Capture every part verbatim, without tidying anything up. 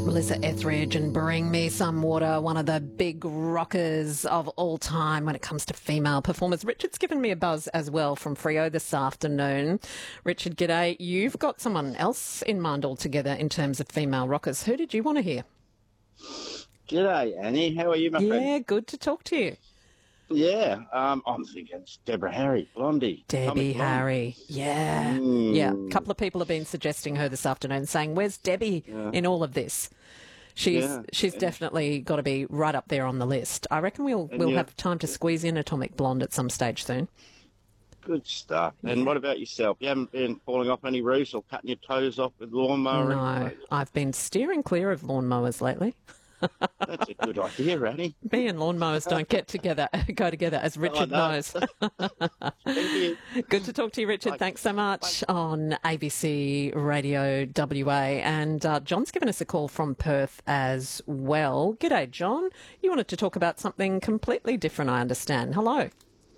Melissa Etheridge and Bring Me Some Water, one of the big rockers of all time when it comes to female performers. Richard's given me a buzz as well from Freo this afternoon. Richard, g'day. You've got someone else in mind altogether in terms of female rockers. Who did you want to hear? G'day, Annie. How are you, my yeah, friend? Yeah, good to talk to you. Yeah, um, I'm thinking it's Deborah Harry, Blondie. Debbie Harry, yeah. Mm. Yeah, a couple of people have been suggesting her this afternoon, saying, where's Debbie yeah. in all of this? She's yeah. she's yeah. definitely got to be right up there on the list. I reckon we'll and we'll have time to squeeze in Atomic Blonde at some stage soon. Good stuff. Yeah. And what about yourself? You haven't been falling off any roofs or cutting your toes off with lawnmower? No, I've been steering clear of lawnmowers lately. That's a good idea, Annie. Me and lawnmowers don't get together, go together, as Richard oh, no. knows. Thank you. Good to talk to you, Richard. Bye. Thanks so much. Bye. On A B C Radio W A. And uh, John's given us a call from Perth as well. G'day, John. You wanted to talk about something completely different, I understand. Hello.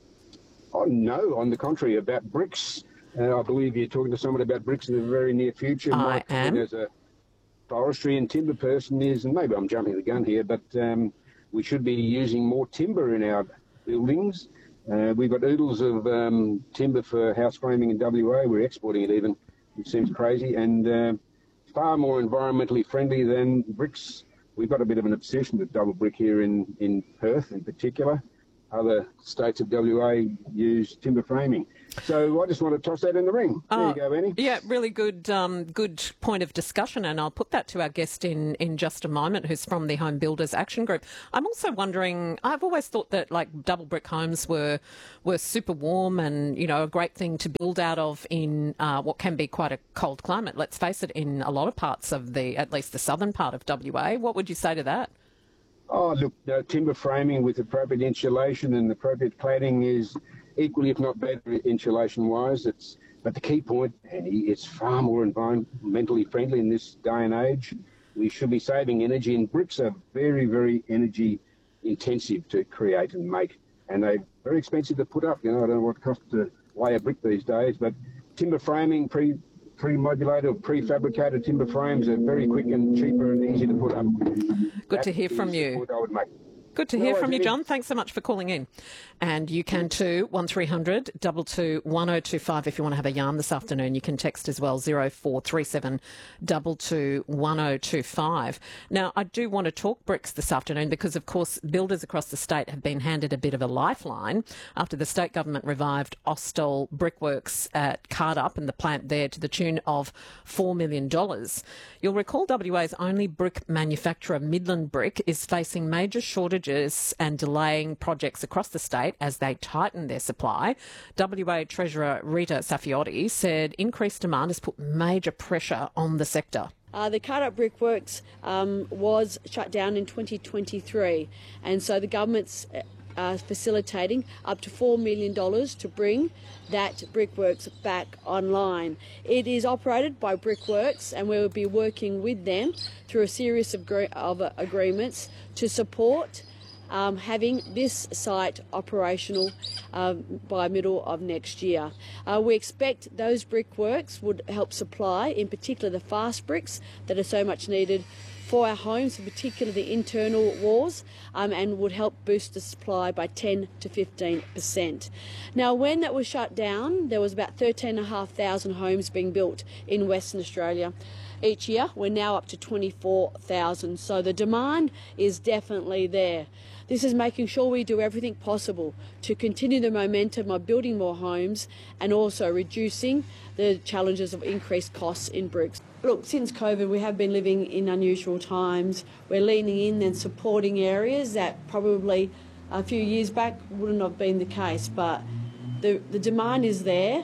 Oh, no, on the contrary, about bricks. Uh, I believe you're talking to someone about bricks in the very near future. I Mike, am. As a forestry and timber person is, and maybe I'm jumping the gun here, but um, we should be using more timber in our buildings. Uh, we've got oodles of um, timber for house framing in W A. We're exporting it even. It seems crazy, and uh, far more environmentally friendly than bricks. We've got a bit of an obsession with double brick here in, in Perth in particular. Other states of W A use timber framing. So I just want to toss that in the ring. There uh, you go, Annie. Yeah, really good um, good point of discussion, and I'll put that to our guest in, in just a moment, who's from the Home Builders Action Group. I'm also wondering, I've always thought that like double brick homes were were super warm and, you know, a great thing to build out of in uh, what can be quite a cold climate. Let's face it, in a lot of parts of the, at least the southern part of W A. What would you say to that? Oh, look, uh, timber framing with appropriate insulation and appropriate cladding is equally, if not better, insulation-wise. It's but the key point, Annie, it's far more environmentally friendly in this day and age. We should be saving energy, and bricks are very, very energy-intensive to create and make, and they're very expensive to put up. You know, I don't know what it costs to lay a brick these days, but timber framing, pre pre-modulated or prefabricated timber frames are very quick and cheaper and easy to put up. Good that to hear from you. The point I would make. Good to hear from you, John. Thanks so much for calling in. And you can too, one three hundred, two two, one oh two five if you want to have a yarn this afternoon. You can text as well, zero four three seven, two two, one oh two five. Now, I do want to talk bricks this afternoon because, of course, builders across the state have been handed a bit of a lifeline after the state government revived Austell Brickworks at Cardup and the plant there to the tune of four million dollars. You'll recall W A's only brick manufacturer, Midland Brick, is facing major shortages and delaying projects across the state as they tighten their supply. W A Treasurer Rita Saffioti said increased demand has put major pressure on the sector. Uh, the Cardup Brickworks um, was shut down in twenty twenty-three, and so the government's uh, facilitating up to four million dollars to bring that Brickworks back online. It is operated by Brickworks, and we will be working with them through a series of, gr- of uh, agreements to support Um, having this site operational um, by middle of next year. Uh, we expect those brickworks would help supply, in particular, the fast bricks that are so much needed for our homes, in particular the internal walls, um, and would help boost the supply by ten to fifteen percent. Now, when that was shut down, there was about thirteen thousand five hundred homes being built in Western Australia each year. We're now up to twenty-four thousand, so the demand is definitely there. This is making sure we do everything possible to continue the momentum of building more homes and also reducing the challenges of increased costs in bricks. Look, since COVID, we have been living in unusual times. We're leaning in and supporting areas that probably a few years back wouldn't have been the case, but the, the demand is there.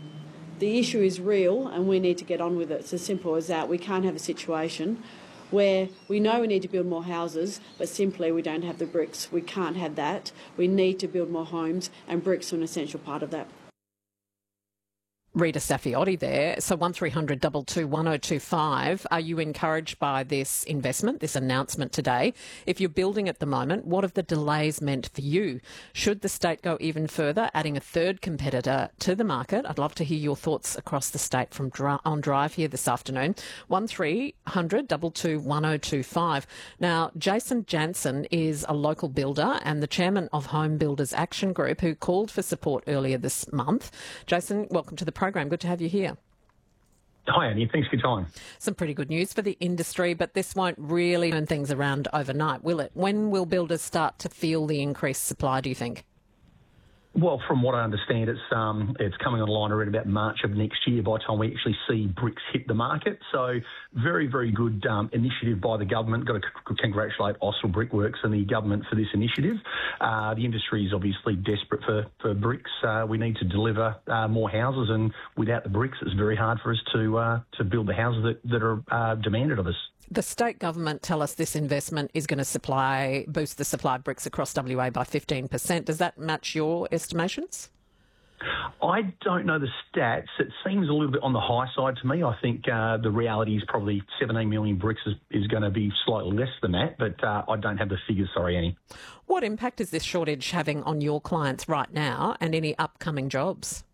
The issue is real and we need to get on with it. It's as simple as that. We can't have a situation where we know we need to build more houses, but simply we don't have the bricks. We can't have that. We need to build more homes, and bricks are an essential part of that. Rita Safiotti there. So one three hundred two two one oh two five. Are you encouraged by this investment, this announcement today? If you're building at the moment, what have the delays meant for you? Should the state go even further, adding a third competitor to the market? I'd love to hear your thoughts across the state from Dri- on Drive here this afternoon. one three hundred two two one oh two five. Now, Jason Jansen is a local builder and the chairman of Home Builders Action Group, who called for support earlier this month. Jason, welcome to the program. Good to have you here. Hi, Annie. Thanks for your time. Some pretty good news for the industry, but this won't really turn things around overnight, will it? When will builders start to feel the increased supply, do you think? Well, from what I understand, it's um, it's coming online around about March of next year by the time we actually see bricks hit the market. So very, very good um, initiative by the government. Got to c- congratulate Austral Brickworks and the government for this initiative. Uh, the industry is obviously desperate for, for bricks. Uh, we need to deliver uh, more houses, and without the bricks, it's very hard for us to uh, to build the houses that, that are uh, demanded of us. The state government tell us this investment is going to supply boost the supply of bricks across W A by fifteen percent. Does that match your estimations? I don't know the stats. It seems a little bit on the high side to me. I think uh, the reality is probably seventeen million bricks is, is going to be slightly less than that, but uh, I don't have the figures, sorry, Annie. What impact is this shortage having on your clients right now and any upcoming jobs?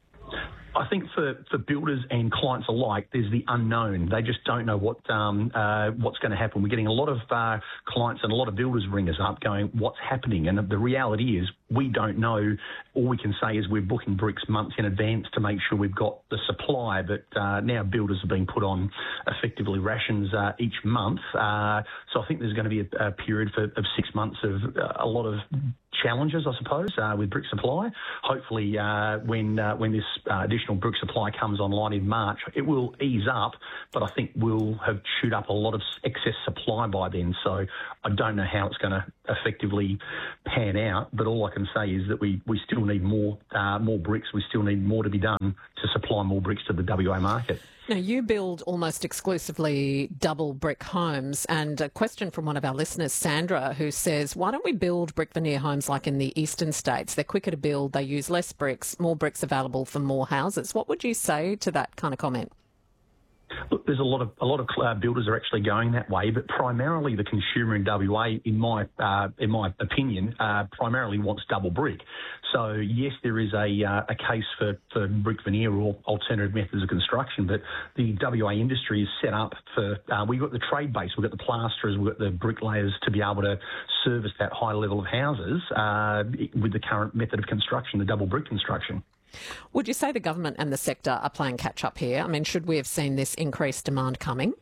I think for, for builders and clients alike, there's the unknown. They just don't know what um, uh, what's going to happen. We're getting a lot of uh, clients and a lot of builders ring us up going, what's happening? And the reality is we don't know. All we can say is we're booking bricks months in advance to make sure we've got the supply. But uh, now builders are being put on effectively rations uh, each month. Uh, so I think there's going to be a, a period for, of six months of uh, a lot of challenges, I suppose, uh, with brick supply. Hopefully, uh, when uh, when this uh, additional brick supply comes online in March, it will ease up, but I think we'll have chewed up a lot of excess supply by then. So I don't know how it's going to effectively pan out, but all I can say is that we, we still need more uh, more bricks. We still need more to be done to supply more bricks to the W A market. Now, you build almost exclusively double brick homes, and a question from one of our listeners, Sandra, who says, why don't we build brick veneer homes like in the eastern states? They're quicker to build, they use less bricks, more bricks available for more houses. What would you say to that kind of comment? Look, there's a lot of a lot of uh, builders are actually going that way, but primarily the consumer in W A, in my uh, in my opinion, uh, primarily wants double brick. So yes, there is a uh, a case for, for brick veneer or alternative methods of construction, but the W A industry is set up for. Uh, we've got the trade base, we've got the plasterers, we've got the bricklayers to be able to service that high level of houses uh, with the current method of construction, the double brick construction. Would you say the government and the sector are playing catch up here? I mean, should we have seen this increased demand coming?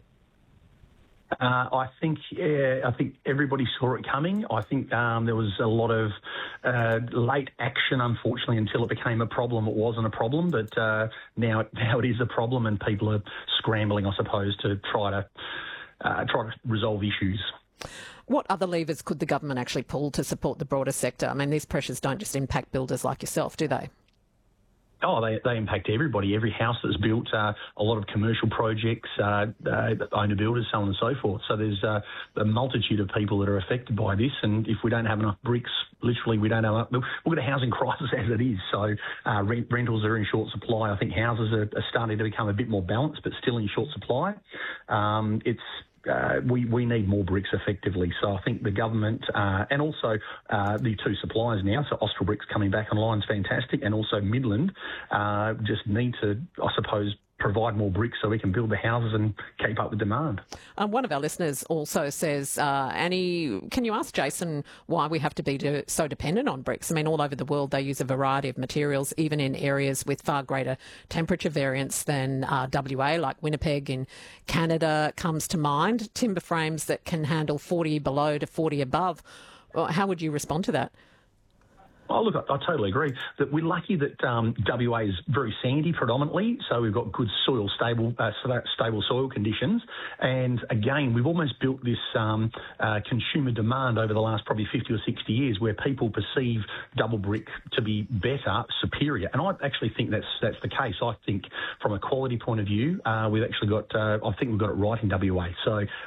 Uh, I think yeah, I think everybody saw it coming. I think um, there was a lot of uh, late action, unfortunately, until it became a problem. It wasn't a problem, but uh, now now it is a problem, and people are scrambling, I suppose, to try to uh, try to resolve issues. What other levers could the government actually pull to support the broader sector? I mean, these pressures don't just impact builders like yourself, do they? Oh, they, they impact everybody, every house that's built, uh, a lot of commercial projects, uh, uh, owner builders, so on and so forth. So there's uh, a multitude of people that are affected by this, and if we don't have enough bricks, literally we don't have enough. We've got a housing crisis as it is, so uh, rent, rentals are in short supply. I think houses are, are starting to become a bit more balanced, but still in short supply. Um, it's Uh, we, we need more bricks effectively. So I think the government uh, and also uh, the two suppliers now, so Austral Bricks coming back online is fantastic, and also Midland uh, just need to, I suppose, provide more bricks so we can build the houses and keep up with demand. Um, one of our listeners also says, uh, Annie, can you ask Jason why we have to be to, so dependent on bricks? I mean, all over the world they use a variety of materials, even in areas with far greater temperature variance than uh, W A, like Winnipeg in Canada comes to mind. Timber frames that can handle forty below to forty above. How would you respond to that? Oh, look, I, I totally agree that we're lucky that um, W A is very sandy predominantly, so we've got good soil, stable uh, stable soil conditions. And again, we've almost built this um, uh, consumer demand over the last probably fifty or sixty years where people perceive double brick to be better, superior. And I actually think that's that's the case. I think from a quality point of view, uh, we've actually got, uh, I think we've got it right in W A. So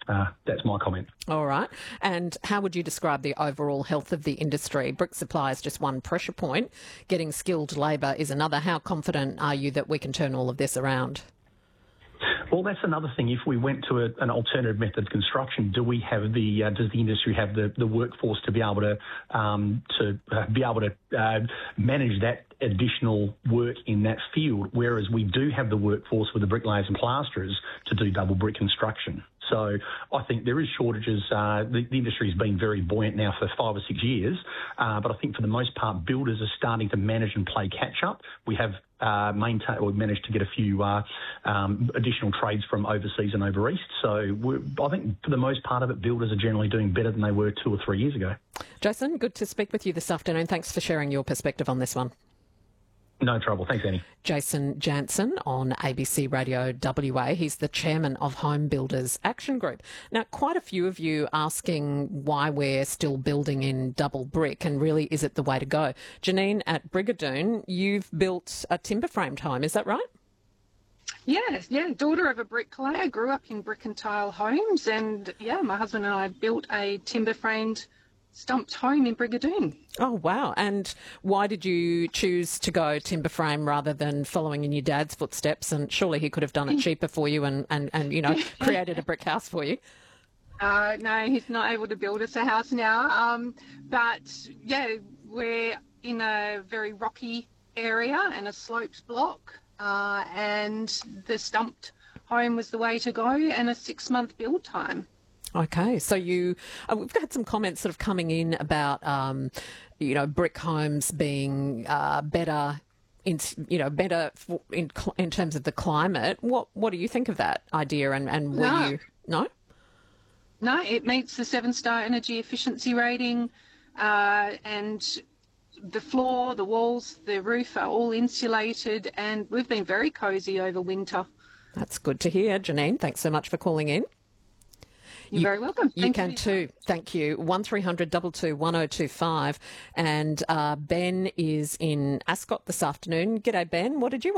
uh, that's my comment. All right. And how would you describe the overall health of the industry? Brick supply is just one pressure point. Getting skilled labour is another. How confident are you that we can turn all of this around? Well, that's another thing. If we went to a, an alternative method of construction, do we have the uh, does the industry have the, the workforce to be able to um, to uh, be able to uh, manage that additional work in that field? Whereas we do have the workforce with the bricklayers and plasterers to do double brick construction. So I think there is shortages. Uh, the, the industry has been very buoyant now for five or six years, uh, but I think for the most part, builders are starting to manage and play catch up. We have uh, maintained, or managed to get a few uh, um, additional trades from overseas and over east. So we're, I think for the most part of it, builders are generally doing better than they were two or three years ago. Jason, good to speak with you this afternoon. Thanks for sharing your perspective on this one. No trouble. Thanks, Annie. Jason Jansen on A B C Radio W A. He's the chairman of Home Builders Action Group. Now, quite a few of you asking why we're still building in double brick, and really, is it the way to go? Janine at Brigadoon, you've built a timber-framed home, is that right? Yeah, yeah, daughter of a bricklayer, grew up in brick and tile homes, and yeah, my husband and I built a timber-framed stumped home in Brigadoon. Oh, wow. And why did you choose to go timber frame rather than following in your dad's footsteps? And surely he could have done it cheaper for you and, and, and you know, created a brick house for you. Uh, no, he's not able to build us a house now. Um, but, yeah, we're in a very rocky area and a sloped block, uh, and the stumped home was the way to go, and a six-month build time. Okay, so you, uh, we've had some comments sort of coming in about, um, you know, brick homes being uh, better, in, you know, better for, in in terms of the climate. What what do you think of that idea? And and were No. you no? No, it meets the seven-star energy efficiency rating, uh, and the floor, the walls, the roof are all insulated, and we've been very cosy over winter. That's good to hear, Janine. Thanks so much for calling in. You're you, very welcome. You Thank can you. too. Thank you. one three hundred two two one oh two five. And uh, Ben is in Ascot this afternoon. G'day, Ben. What did you